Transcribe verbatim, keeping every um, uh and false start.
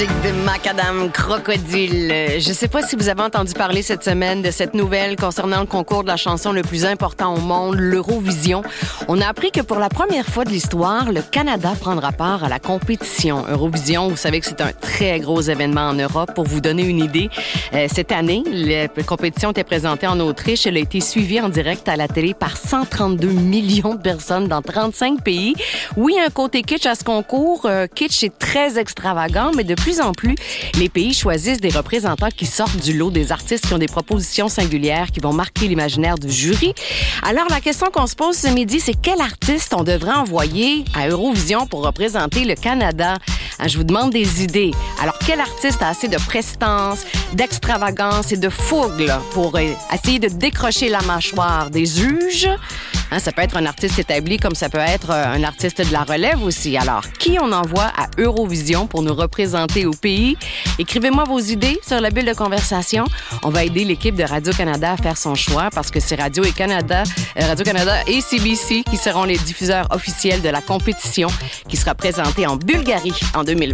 De Macadam Crocodile. Je ne sais pas si vous avez entendu parler cette semaine de cette nouvelle concernant le concours de la chanson le plus important au monde, l'Eurovision. On a appris que pour la première fois de l'histoire, le Canada prendra part à la compétition Eurovision. Vous savez que c'est un très gros événement en Europe. Pour vous donner une idée, euh, cette année, la compétition était présentée en Autriche. Elle a été suivie en direct à la télé par cent trente-deux millions de personnes dans trente-cinq pays. Oui, un côté kitsch à ce concours. Euh, kitsch est très extravagant, mais de plus en plus, les pays choisissent des représentants qui sortent du lot des artistes qui ont des propositions singulières qui vont marquer l'imaginaire du jury. Alors, la question qu'on se pose ce midi, c'est quel artiste on devrait envoyer à Eurovision pour représenter le Canada? Hein, je vous demande des idées. Alors, quel artiste a assez de prestance, d'extravagance et de fougue là, pour euh, essayer de décrocher la mâchoire des juges? Hein, ça peut être un artiste établi comme ça peut être un artiste de la relève aussi. Alors, qui on envoie à Eurovision pour nous représenter au pays? Écrivez-moi vos idées sur la bulle de conversation. On va aider l'équipe de Radio-Canada à faire son choix parce que c'est Radio et Canada, euh, Radio-Canada et C B C qui seront les diffuseurs officiels de la compétition qui sera présentée en Bulgarie en deux mille vingt.